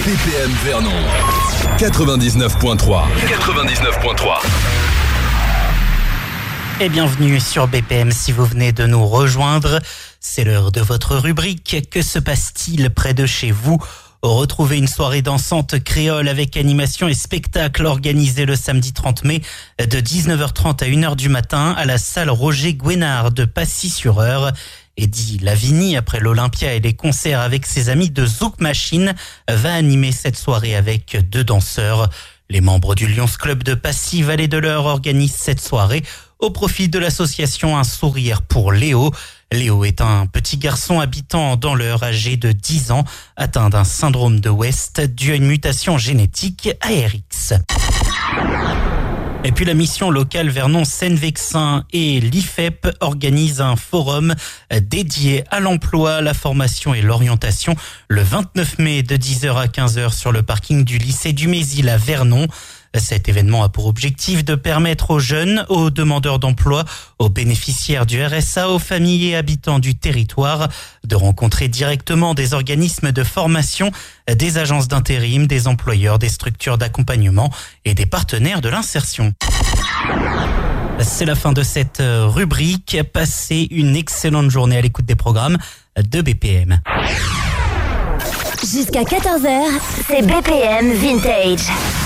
BPM Vernon 99.3. Et bienvenue sur BPM si vous venez de nous rejoindre. C'est l'heure de votre rubrique. Que se passe-t-il près de chez vous ? Retrouvez une soirée dansante créole avec animation et spectacle organisé le samedi 30 mai de 19h30 à 1h du matin à la salle Roger Gouénard de Passy-sur-Eure. Eddie Lavigny, après l'Olympia et les concerts avec ses amis de Zouk Machine, va animer cette soirée avec 2 danseurs. Les membres du Lions Club de Passy-Vallée de l'Eure organisent cette soirée au profit de l'association Un Sourire pour Léo. Léo est un petit garçon habitant dans l'Eure, âgé de 10 ans, atteint d'un syndrome de West dû à une mutation génétique ARX. Et puis la mission locale Vernon-Seine-Vexin et l'IFEP organisent un forum dédié à l'emploi, la formation et l'orientation le 29 mai de 10h à 15h sur le parking du lycée du Mésil à Vernon. Cet événement a pour objectif de permettre aux jeunes, aux demandeurs d'emploi, aux bénéficiaires du RSA, aux familles et habitants du territoire de rencontrer directement des organismes de formation, des agences d'intérim, des employeurs, des structures d'accompagnement et des partenaires de l'insertion. C'est la fin de cette rubrique. Passez une excellente journée à l'écoute des programmes de BPM. Jusqu'à 14h, c'est BPM Vintage.